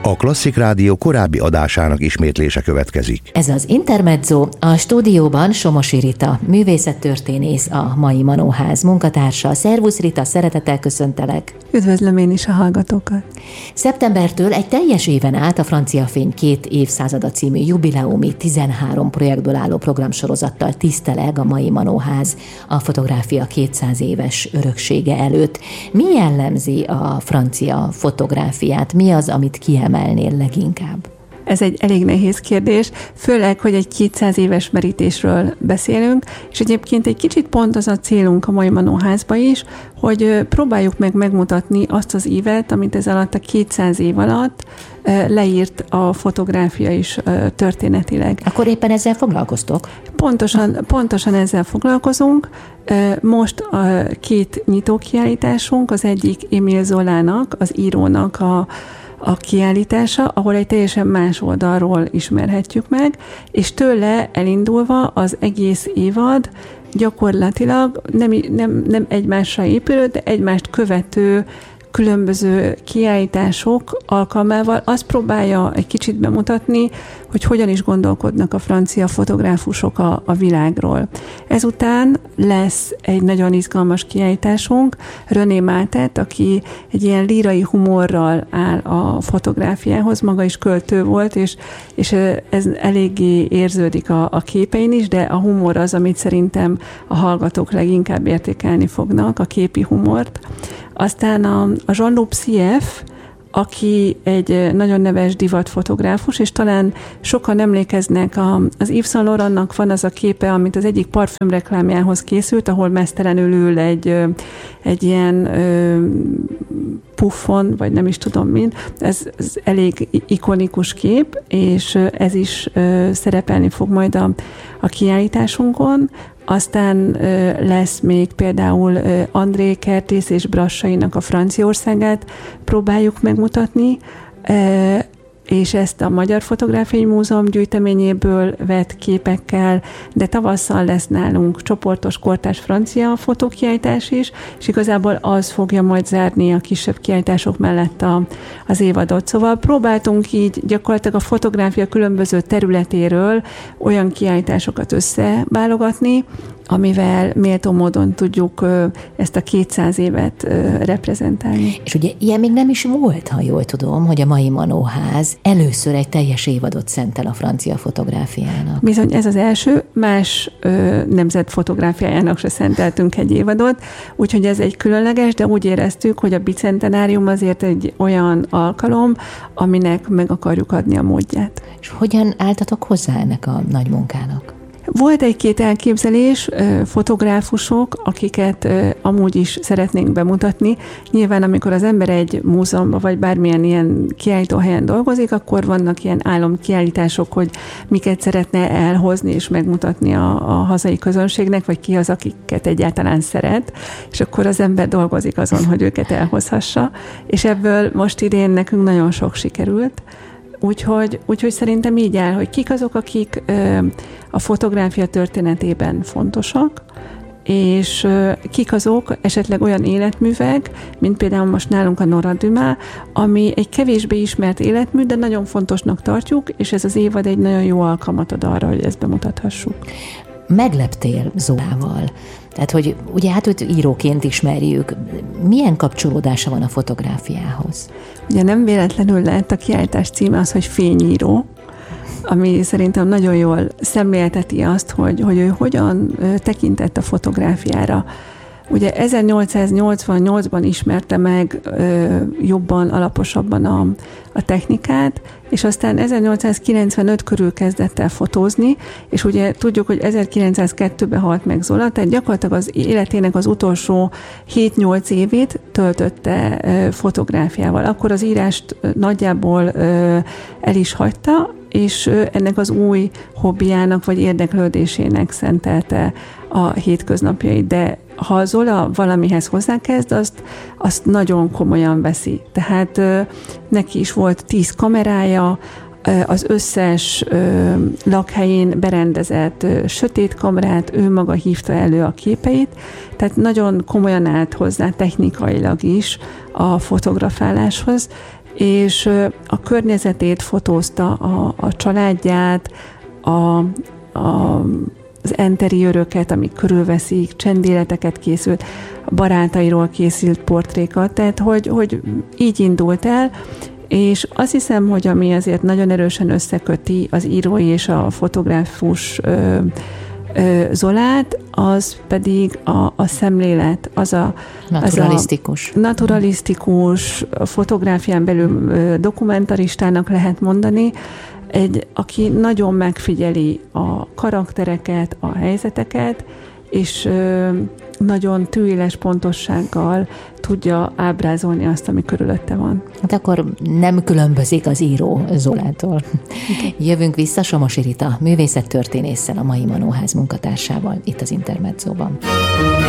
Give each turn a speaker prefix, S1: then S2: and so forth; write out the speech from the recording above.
S1: A Klasszik Rádió korábbi adásának ismétlése következik.
S2: Ez az Intermezzo, a stúdióban Somosi Rita, művészettörténész, a Mai Manóház munkatársa. Szervusz Rita, szeretettel köszöntelek.
S3: Üdvözlöm én is a hallgatókat.
S2: Szeptembertől egy teljes éven át a Francia Fény 2 évszázada című jubileumi 13 projektből álló programsorozattal tiszteleg a Mai Manóház a fotográfia 200 éves öröksége előtt. Mi jellemzi a francia fotográfiát? Mi az, amit kiemelnél leginkább?
S3: Ez egy elég nehéz kérdés, főleg, hogy egy 200 éves merítésről beszélünk, és egyébként egy kicsit pont az a célunk a Mai Manóházban is, hogy próbáljuk meg megmutatni azt az ívet, amit ez alatt a 200 év alatt leírt a fotográfia is történetileg.
S2: Akkor éppen ezzel foglalkoztok?
S3: Pontosan ezzel foglalkozunk. Most a 2 nyitókiállításunk, az egyik Émile Zolának, az írónak a kiállítása, ahol egy teljesen más oldalról ismerhetjük meg, és tőle elindulva az egész évad gyakorlatilag nem egymásra épülő, de egymást követő különböző kiállítások alkalmával azt próbálja egy kicsit bemutatni, hogy hogyan is gondolkodnak a francia fotográfusok a világról. Ezután lesz egy nagyon izgalmas kiállításunk, René Mátet, aki egy ilyen lírai humorral áll a fotográfiához, maga is költő volt, és ez eléggé érződik a képein is, de a humor az, amit szerintem a hallgatók leginkább értékelni fognak, a képi humort. Aztán a Jean-Luc Sief, aki egy nagyon neves divatfotográfus, és talán sokan emlékeznek, az Yves Saint Laurentnak van az a képe, amit az egyik parfüm reklámjához készült, ahol mesztelenül ül egy ilyen puffon, vagy nem is tudom mind. Ez elég ikonikus kép, és ez is szerepelni fog majd a kiállításunkon. Aztán lesz még például André Kertész és Brassainak a Franciaországát próbáljuk megmutatni, és ezt a Magyar Fotográfiai Múzeum gyűjteményéből vett képekkel, de tavasszal lesz nálunk csoportos kortárs francia fotókiállítás is, és igazából az fogja majd zárni a kisebb kiállítások mellett az évadot. Szóval próbáltunk így gyakorlatilag a fotográfia különböző területéről olyan kiállításokat összeválogatni, amivel méltó módon tudjuk ezt a 200 évet reprezentálni.
S2: És ugye ilyen még nem is volt, ha jól tudom, hogy a Mai Manóház először egy teljes évadot szentel a francia fotográfiának.
S3: Bizony, ez az első, más nemzet fotográfiájának se szenteltünk egy évadot, úgyhogy ez egy különleges, de úgy éreztük, hogy a bicentenárium azért egy olyan alkalom, aminek meg akarjuk adni a módját.
S2: És hogyan álltatok hozzá ennek a nagy munkának?
S3: Volt egy-két elképzelés, fotográfusok, akiket amúgy is szeretnénk bemutatni. Nyilván, amikor az ember egy múzeumban vagy bármilyen ilyen kiállítóhelyen dolgozik, akkor vannak ilyen álomkiállítások, hogy miket szeretne elhozni és megmutatni a hazai közönségnek, vagy ki az, akiket egyáltalán szeret, és akkor az ember dolgozik azon, hogy őket elhozhassa. És ebből most idén nekünk nagyon sok sikerült. Úgyhogy szerintem így áll, hogy kik azok, akik a fotográfia történetében fontosak, és kik azok esetleg olyan életművek, mint például most nálunk a Nora Dumas, ami egy kevésbé ismert életmű, de nagyon fontosnak tartjuk, és ez az évad egy nagyon jó alkalmat ad arra, hogy ezt bemutathassuk.
S2: Megleptél Zolával. Tehát, hogy ugye hát őt íróként ismerjük. Milyen kapcsolódása van a fotográfiához?
S3: Ugye nem véletlenül lett a kiállítás címe az, hogy Fényíró, ami szerintem nagyon jól szemlélteti azt, hogy ő hogyan tekintett a fotográfiára. Ugye 1888-ban ismerte meg jobban, alaposabban a technikát, és aztán 1895 körül kezdett el fotózni, és ugye tudjuk, hogy 1902-ben halt meg Zola, tehát gyakorlatilag az életének az utolsó 7-8 évét töltötte fotográfiával. Akkor az írást nagyjából el is hagyta, és ennek az új hobbiának vagy érdeklődésének szentelte a hétköznapjait, de ha Zola valamihez hozzákezd, azt nagyon komolyan veszi. Tehát neki is volt 10 kamerája, az összes lakhelyén berendezett sötét kamerát, ő maga hívta elő a képeit, tehát nagyon komolyan állt hozzá technikailag is a fotografáláshoz, és a környezetét fotózta, a családját, az interiőröket, amik körülveszik, csendéleteket készült, a barátairól készült portrékat, tehát hogy így indult el, és azt hiszem, hogy ami azért nagyon erősen összeköti az írói és a fotográfus Zolát, az pedig a szemlélet, naturalisztikus, fotográfián belül dokumentaristának lehet mondani, aki nagyon megfigyeli a karaktereket, a helyzeteket, és nagyon tűéles pontossággal tudja ábrázolni azt, ami körülötte van.
S2: Hát akkor nem különbözik az író Zolától. Jövünk vissza Somosi Rita művészettörténésszel, a Mai Manóház munkatársával itt az Intermedzóban.